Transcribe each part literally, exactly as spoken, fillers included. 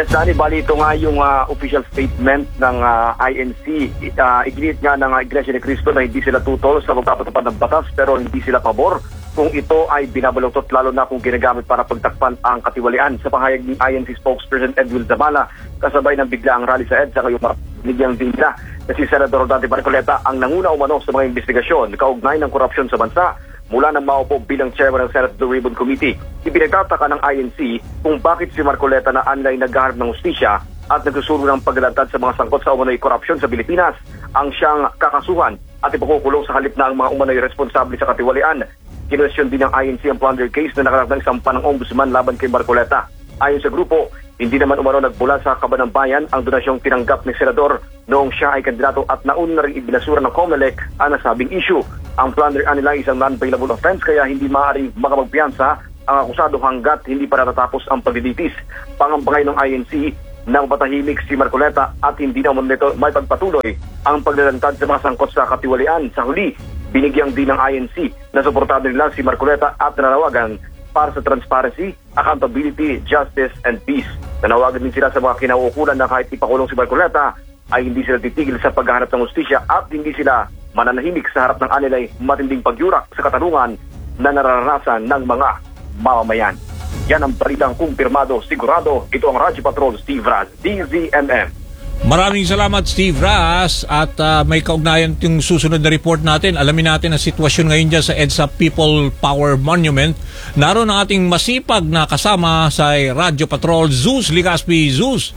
Yes, Danny, bali ito nga yung uh, official statement ng uh, I N C. Uh, Iginit nga ng uh, Iglesia ni Cristo na hindi sila tutol sa magpapatupad ng batas pero hindi sila pabor kung ito ay binabaluktot, lalo na kung ginagamit para pagtakpan ang katiwalian. Sa pahayag ni I N C spokesperson Edwin Zamala, kasabay ng biglaang rally sa EDSA ngayong nigyang din nila na si Senador Dante Marcoleta ang nanguna umano sa mga investigasyon kaugnay ng korupsyon sa bansa mula nang maupo bilang chairman ng Senate Blue Ribbon Committee. Ipinagtataka ng I N C kung bakit si Marcoleta na anlay naghaharap ng hustisya at nagsusuro ng paglalantad sa mga sangkot sa umano'y korupsyon sa Pilipinas ang siyang kakasuhan at ipakukulong sa halip na ang mga umano'y responsable sa katiwalian. Kinwestiyon din ng I N C ang plunder case na nakaragdag sampa ng ombudsman laban kay Marcoleta. Ayon sa grupo, hindi naman umano nagmula sa kaban ng bayan ang donasyong tinanggap ni Senador noong siya ay kandidato at nauna na rin ibinasura ng COMELEC ang nasabing issue. Ang plunder anila isang non-bailable offense kaya hindi maaaring makapagpiyansa ang akusado hanggat hindi pa natatapos ang paglilitis. Pangampangay ng I N C nang patahimik si Marcoleta at hindi naman nito may pagpatuloy ang paglalantad sa mga sangkot sa katiwalian. Sa huli, binigyang din ng I N C na suportado nila si Marcoleta at nananawagan para sa transparency, accountability, justice, and peace. Nanawagan din sila sa mga kinauukulan na kahit ipakulong si Marcoleta ay hindi sila titigil sa paghahanap ng hustisya at hindi sila mananahimik sa harap ng anilay matinding pagyurak sa katarungan na nararanasan ng mga mamamayan. Yan ang balitang kumpirmado, sigurado. Ito ang Radyo Patrol, Steve Raz, D Z M M. Maraming salamat, Steve Raz, at uh, may kaugnayan yung susunod na report natin. Alamin natin ang sitwasyon ngayon dyan sa EDSA People Power Monument. Naroon ang ating masipag na kasama sa Radyo Patrol, Zeus Ligaspi. Zeus.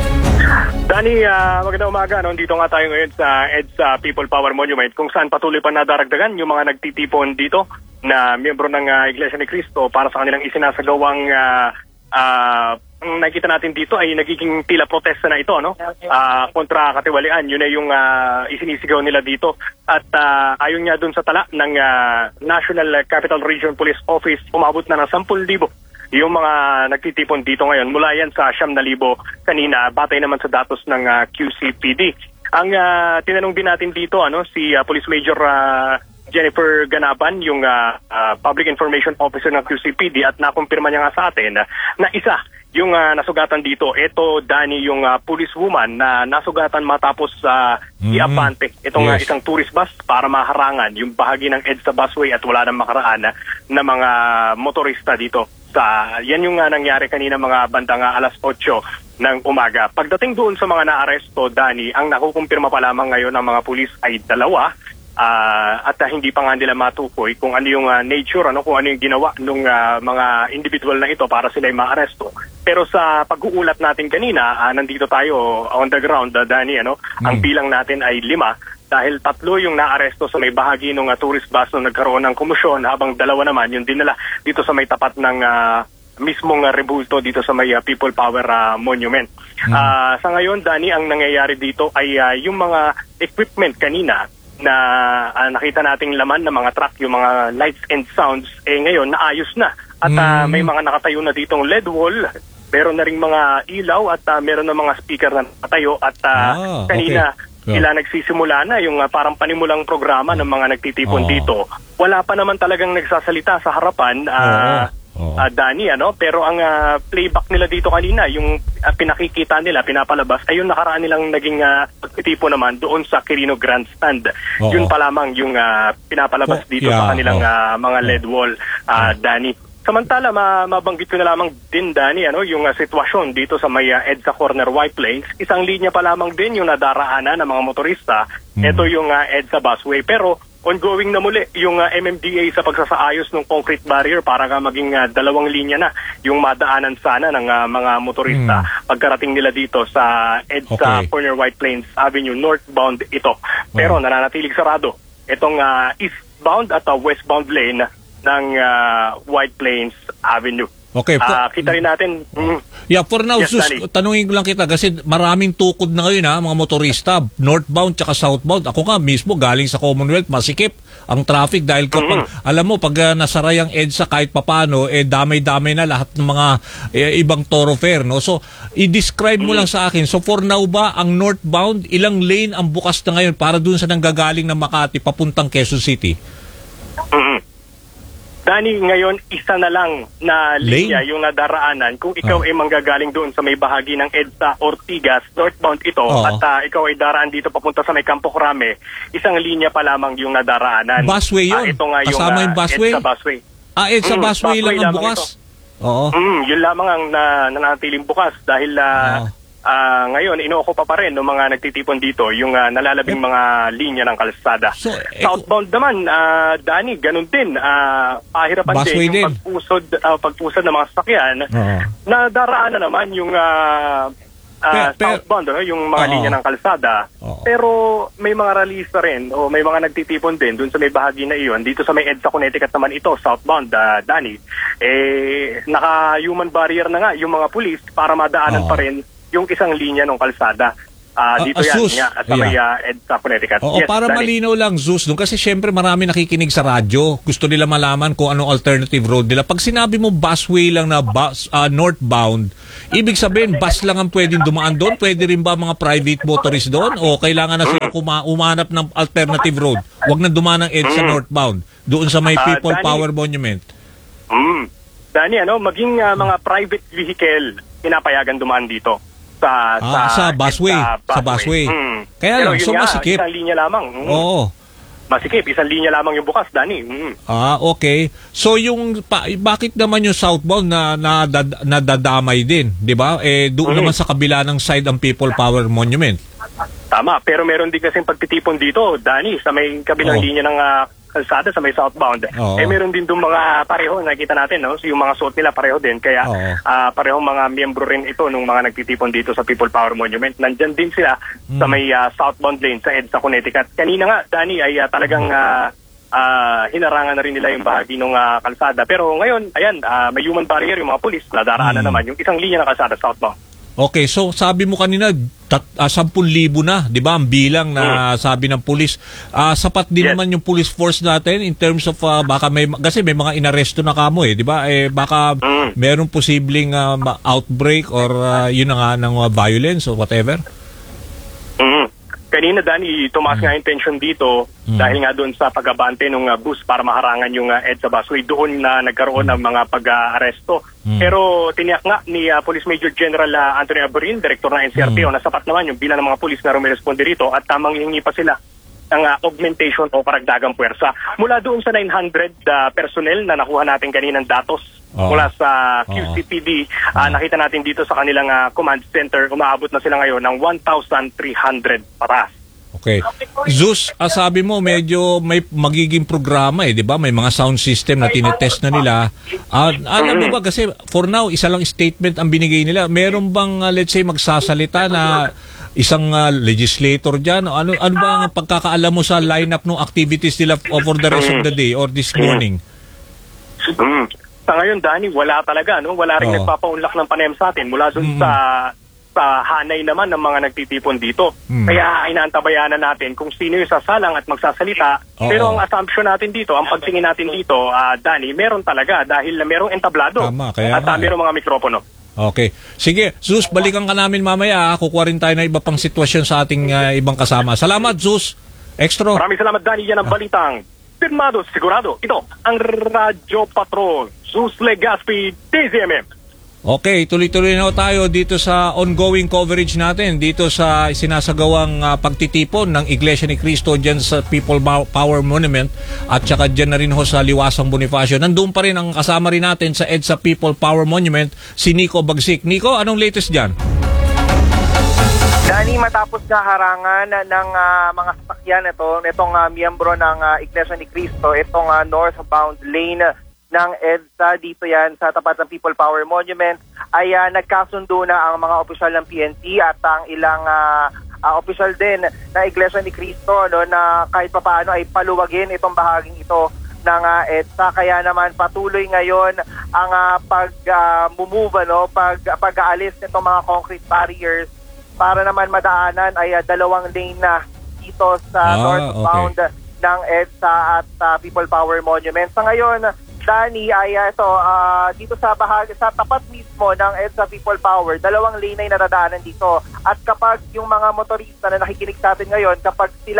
Danny, uh, magandang umaga. No? Dito nga tayo ngayon sa EDSA People Power Monument kung saan patuloy pa nadaragdagan yung mga nagtitipon dito na miyembro ng uh, Iglesia ni Cristo para sa kanilang isinasagawang uh, uh, ang nakikita natin dito ay nagiging tila protesta na ito, no? Uh, kontra katiwalian. Yun ay yung uh, isinisigaw nila dito. At uh, ayon nga dun sa tala ng uh, National Capital Region Police Office, umabot na ng sampung libo yung mga nagtitipon dito ngayon. Mula yan sa siyam na libo kanina, batay naman sa datos ng uh, Q C P D. Ang uh, tinanong din natin dito, ano, si uh, Police Major uh, Jennifer Ganaban, yung uh, uh, Public Information Officer ng Q C P D, at nakumpirma niya nga sa atin uh, na isa yung uh, nasugatan dito. Ito, Danny, yung uh, policewoman na nasugatan matapos uh, mm-hmm. i-abante itong yes. uh, isang tourist bus para maharangan yung bahagi ng EDSA busway at wala nang makaraan na, na mga motorista dito. Sa, yan yung uh, nangyari kanina mga bandang uh, alas otso ng umaga. Pagdating doon sa mga naaresto, Danny, ang nakukumpirma pa lamang ngayon ng mga pulis ay dalawa. Uh, at uh, hindi pa nga nila matukoy kung ano yung uh, nature, ano, kung ano yung ginawa ng uh, mga individual na ito para sila maaresto. Pero sa pag-uulat natin kanina, uh, nandito tayo on the ground, uh, Danny, ano, mm. ang bilang natin ay lima dahil tatlo yung naaresto sa may bahagi ng uh, tourist bus nung nagkaroon ng komusyon, habang dalawa naman yung dinala dito sa may tapat ng uh, mismong uh, rebulto dito sa may uh, People Power uh, Monument. Mm. Uh, sa ngayon, Danny, ang nangyayari dito ay uh, yung mga equipment kanina na uh, nakita nating laman ng mga truck, yung mga lights and sounds, eh ngayon naayos na. At uh, may mga nakatayo na ditong L E D wall, meron na ring mga ilaw at uh, meron na mga speaker na nakatayo. At uh, ah, kanina okay. sila nagsisimula na yung uh, parang panimulang programa ng mga nagtitipon oh. dito. Wala pa naman talagang nagsasalita sa harapan, uh, oh. uh, Danny, ano? Pero ang uh, playback nila dito kanina, yung uh, pinakikita nila, pinapalabas, ay yung nakaraan nilang naging uh, pagtitipo naman doon sa Quirino Grandstand. Oh. Yun pa lamang yung uh, pinapalabas oh, dito yeah, sa kanilang oh. uh, mga L E D wall, uh, oh. Danny. Samantala, ma mabanggit ko na lamang din, Danny, ano, yung uh, sitwasyon dito sa may uh, EDSA Corner White Plains. Isang linya pa lamang din yung nadaraanan ng mga motorista. Mm. Ito yung uh, EDSA busway. Pero ongoing na muli yung uh, M M D A sa pagsasaayos ng concrete barrier para nga maging uh, dalawang linya na yung madaanan sana ng uh, mga motorista mm. pagkarating nila dito sa EDSA okay. Corner White Plains Avenue, northbound ito. Pero oh. nananatilig sarado itong uh, eastbound at uh, westbound lane ng uh, White Plains Avenue. Okay. Uh, kita rin natin. Mm, yeah, for now, yes, sus, tanungin ko lang kita kasi maraming tukod na ngayon ha, mga motorista, northbound tsaka southbound. Ako nga mismo galing sa Commonwealth, masikip ang traffic dahil kapag, mm-hmm. alam mo, pag uh, nasaray ang EDSA kahit papano, eh damay-damay na lahat ng mga eh, ibang thoroughfare, no? So, i-describe mo mm-hmm. lang sa akin. So, for now ba, ang northbound, ilang lane ang bukas na ngayon para dun sa nanggagaling ng Makati papuntang Quezon City? Mm-hmm. Dani, ngayon isa na lang na linya Lane? yung nadaraanan kung ikaw Oh. ay manggagaling doon sa may bahagi ng EDSA Ortigas, northbound ito, Oh. at uh, ikaw ay daraan dito papunta sa may Campo Crame, isang linya pa lamang yung nadaraanan. Busway yun? Ah, ito nga yung, Kasama yung ah, busway? EDSA busway. Ah, eh, sa Mm, busway lang ang lamang bukas? ito. Oo. Mm, yun lamang ang na, nanatiling bukas dahil uh, Oh. ah, ngayon inookupa pa rin ng mga nagtitipon dito yung ah, nalalabing mga linya ng kalsada. So, eh, Southbound naman, ah, Dani, ganun din. Ah, pahirapan Busway din yung din. pagpusod, ah, pagpusod ng mga sasakyan Oo. na daraanan naman yung ah, ah, Pe- pe- southbound, ano, yung mga Oo. linya ng kalsada. Oo. Pero may mga rallyista rin o may mga nagtitipon din dun sa may bahagi na iyon. Dito sa may EDSA Connecticut naman ito, southbound, ah, Dani. Eh, naka-human barrier na nga yung mga pulis para madaanan Oo. pa rin yung isang linya ng kalsada. Ah, Ah, dito ah, yan, sus. nga, at sa may Yeah. ah, EDSA Connecticut. Oo, Yes, para Dani. malinaw lang, Zeus, doon kasi syempre marami nakikinig sa radyo. Gusto nila malaman kung anong alternative road nila. Pag sinabi mo busway lang na bus, ah, northbound, ibig sabihin bus lang ang pwedeng dumaan doon? Pwede rin ba mga private motorist doon? O kailangan na sila kuma- umanap ng alternative road? Huwag na dumaan ng EDSA northbound. Doon sa may Ah, People Danny. Power Monument. Mm. Dani, ano, maging ah, mga private vehicle pinapayagan dumaan dito. Sa, Ah, sa busway. Sa busway. Mm. Kaya Pero lang, yun so nga, masikip. Isang linya lamang. Mm. Oo. Masikip, isang linya lamang yung bukas, Dani. Mm. Ah, okay. So yung pa, bakit naman yung southbound na na nadadamay din, 'di ba? Eh doon Mm. naman sa kabila ng side ang People Power Monument. Tama, pero meron din kasing pagtitipon dito, Dani, sa may kabilang Oo. linya ng ah, kalsada, sa may southbound. Oo. Eh meron din doon mga pareho, nakita natin, no? So, yung mga suot nila pareho din, kaya Oo. ah, parehong mga miyembro rin ito nung mga nagtitipon dito sa People Power Monument. Nandyan din sila sa Mm. may ah, southbound lane sa EDSA Connecticut. Kanina nga, Dani, ay ah, talagang ah, ah, hinarangan na rin nila yung bahagi ng ah, kalsada. Pero ngayon, ayan, ah, may human barrier yung mga pulis, nadaraanan Mm. naman yung isang linya ng kalsada southbound. Okay, so sabi mo kanina tat, uh, ten thousand na, 'di ba? Ang bilang na sabi ng pulis. Ah, sapat din Yes. naman yung police force natin in terms of ah, baka may kasi may mga inaresto na kamo eh, 'di ba? Eh baka Mm. merong posibleng ah, ma- outbreak or ah, yun na nga ng ah, violence or whatever. Mm. Kanina, Dani, tumaas nga yung tension dito Mm. dahil nga doon sa pag-abante ng uh, bus para maharangan yung uh, EDSA busway. Doon na nagkaroon ng mga pag-aaresto. Mm. Pero tiniyak nga ni uh, Police Major General uh, Anthony Aburin, Director ng N C R P O, Mm. na sapat naman yung bilang ng mga pulis na rumiresponde rito at tamang hihingi pa sila ng uh, augmentation o karagdagang puwersa. Mula doon sa nine hundred uh, personnel na nakuha natin kaninang datos Oo. mula sa Oo. Q C P D, uh, nakita natin dito sa kanilang uh, command center, umaabot na sila ngayon ng one thousand three hundred paras. Okay. Zeus, ah, sabi mo medyo may magiging programa eh, 'di ba? May mga sound system na tinetest na nila. Ah, alam mo ba kasi for now isa lang statement ang binigay nila. Meron bang ah, let's say magsasalita na isang ah, legislator diyan? Ano ano ba ang pagkakaalam mo sa lineup ng activities nila for the rest of the day or this morning? Mm. Sa ngayon, Dani, wala talaga, no? Wala rin Oo. nagpapaunlak ng panem sa atin mula dun Mm. sa sa hanay naman ng mga nagtitipon dito. Mm. Kaya inaantabayanan natin kung sino yung sasalang at magsasalita. Oo. Pero ang assumption natin dito, ang pagtingin natin dito, ah, Dani, meron talaga dahil merong entablado Tama, kaya at nga ah, eh. merong mga mikropono. Okay. Sige, Zeus, balikan ka namin mamaya. ah. Kukuha rin tayo ng iba pang sitwasyon sa ating ah, ibang kasama. Salamat, Zeus. Extra. Maraming salamat, Dani. Yan ang balitang pirmado, sigurado. Ito, ang Radyo Patrol, Zeus Legaspi, D Z M M. Okay, tuloy-tuloy na tayo dito sa ongoing coverage natin dito sa sinasagawang uh, pagtitipon ng Iglesia ni Cristo dyan sa People Power Monument at saka dyan na rin ho sa Liwasang Bonifacio. Nandun pa rin ang kasama rin natin sa EDSA People Power Monument, si Nico Bagsik. Nico, anong latest dyan? Dani, matapos na harangan ng uh, mga sasakyan ito, itong uh, miyembro ng uh, Iglesia ni Cristo, itong uh, northbound lane ng EDSA, dito yan sa tapat ng People Power Monument, ay uh, nagkasundo na ang mga opisyal ng P N P at ang ilang uh, uh, opisyal din ng Iglesia ni Cristo, no, na kahit papaano ay paluwagin itong bahaging ito ng uh, EDSA. Kaya naman patuloy ngayon ang uh, pag-move, uh, no, pag, pag-aalis nitong mga concrete barriers para naman madaanan ay uh, dalawang lane na dito sa Ah, northbound okay. ng EDSA at uh, People Power Monument. Sa ngayon, Dani, ay uh, ito, uh, dito sa bahagi, sa tapat mismo ng EDSA People Power, dalawang lane ay nadadaanan dito. At kapag yung mga motorista na nakikinig sa atin ngayon, kapag sila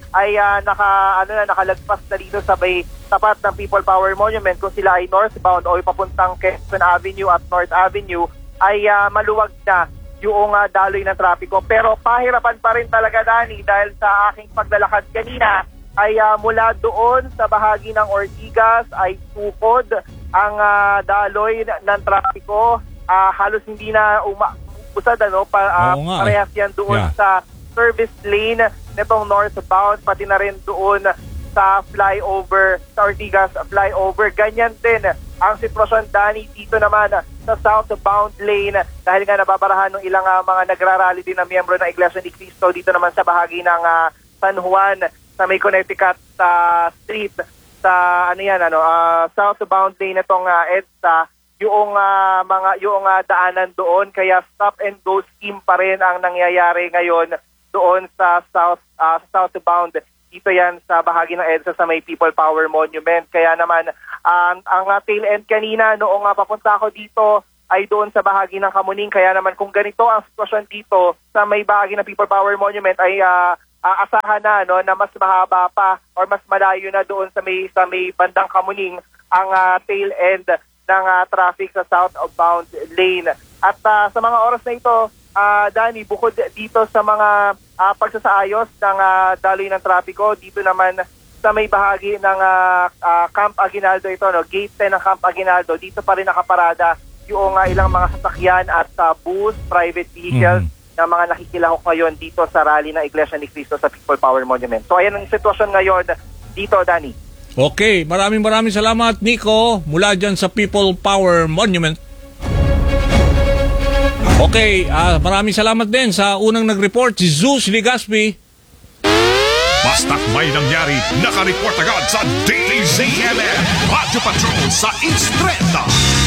ay uh, naka ano na nakalagpas na dito sa may tapat ng People Power Monument. Kung sila ay northbound o papuntang Quezon Avenue at North Avenue ay uh, maluwag na yung uh, daloy ng trapiko. Pero pahirapan pa rin talaga, Danny, dahil sa aking paglalakad kanina ay uh, mula doon sa bahagi ng Ortigas ay tukod ang uh, daloy ng trapiko. Uh, halos hindi na umausad, ano, pa, uh, nga, parehas yan doon yeah. sa service lane nitong northbound, pati na rin doon sa flyover, sa Ortigas flyover. Ganyan din ang sitwasyon, Danny, dito naman sa southbound lane dahil nga nababarahan ng ilang uh, mga nagrarally din na miyembro ng Iglesia ni Cristo dito naman sa bahagi ng uh, San Juan sa may Connecticut uh, Street sa ano yan ano uh, southbound lane itong uh, EDSA yung uh, mga yung uh, daanan doon, kaya stop and go scheme pa rin ang nangyayari ngayon doon sa south uh, southbound. Dito yan sa bahagi ng EDSA sa may People Power Monument. Kaya naman um, ang uh, tail end kanina noong uh, papunta ako dito ay doon sa bahagi ng Kamuning. Kaya naman kung ganito ang sitwasyon dito sa may bahagi ng People Power Monument ay uh, uh, asahan na no na mas mahaba pa or mas malayo na doon sa may sa may bandang Kamuning ang uh, tail end ng uh, traffic sa southbound lane. At uh, sa mga oras na ito, uh, Danny, bukod dito sa mga uh, pagsasaayos ng uh, daloy ng trapiko, dito naman sa may bahagi ng uh, uh, Camp Aguinaldo ito, no, gate ten ng Camp Aguinaldo, dito pa rin nakaparada yung uh, ilang mga sasakyan at uh, bus, private vehicles mm-hmm. na mga nakikilahok ngayon dito sa rally ng Iglesia ni Cristo sa People Power Monument. So ayan ang sitwasyon ngayon dito, Danny. Okay, maraming maraming salamat, Nico, mula dyan sa People Power Monument. Okay, uh, maraming salamat din sa unang nag-report, si Zeus Ligaspi. Basta't may nangyari, naka-report agad sa D Z M M Radio Patrol sa Instreta.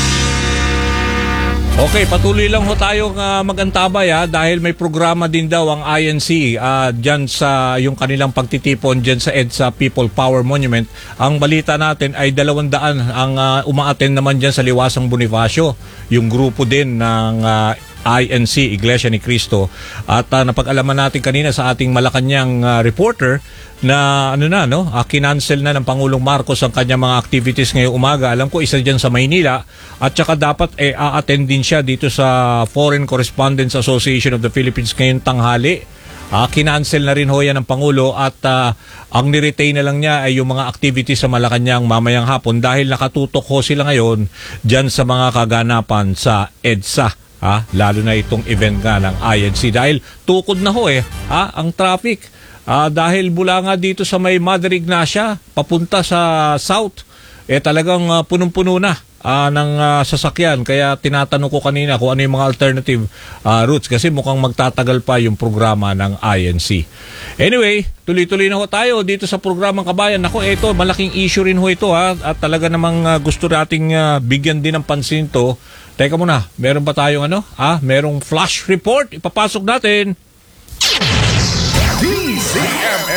Okay, patuloy lang ho tayong uh, mag-antabay ha, dahil may programa din daw ang I N C uh, dyan sa yung kanilang pagtitipon dyan sa EDSA People Power Monument. Ang balita natin ay dalawang daan ang uh, umaattend naman dyan sa Liwasang Bonifacio, yung grupo din ng uh, I N C, Iglesia ni Cristo. At uh, napag-alaman natin kanina sa ating Malacanang uh, reporter na ano na no, uh, kinancel na ng Pangulong Marcos ang kanyang mga activities ngayong umaga. Alam ko isa diyan sa Maynila at saka dapat eh a-attend din siya dito sa Foreign Correspondents Association of the Philippines ngayong tanghali. Uh, kinancel na rin ho yan ng Pangulo at uh, ang niretain na lang niya ay yung mga activities sa Malacanang mamayang hapon dahil nakatutok ho sila ngayon dyan sa mga kaganapan sa EDSA. Ah, lalo na itong event nga ng I N C dahil tukod na ho eh ah, ang traffic ah, dahil mula nga dito sa may Mother Ignacia papunta sa south eh talagang uh, punong-puno na ah, ng uh, sasakyan, kaya tinatanong ko kanina kung ano yung mga alternative uh, routes kasi mukhang magtatagal pa yung programa ng I N C. Anyway, tuloy-tuloy na ho tayo dito sa programang Kabayan. Ako, eto, malaking issue rin ho ito ha, at talaga namang uh, gusto nating uh, bigyan din ng pansin to. Teka muna, meron ba tayong ano? Ah, merong flash report. Ipapasok natin. D Z M M